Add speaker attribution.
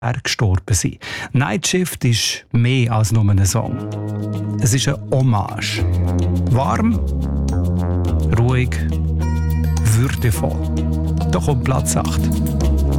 Speaker 1: gestorben sind. Night Shift ist mehr als nur ein Song. Es ist eine Hommage. Warm, ruhig, würdevoll. Da kommt Platz 8.